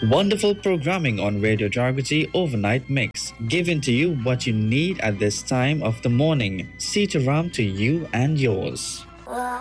Wonderful programming on Radio Jargati Overnight Mix, giving to you what you need at this time of the morning. Sitaram to you and yours.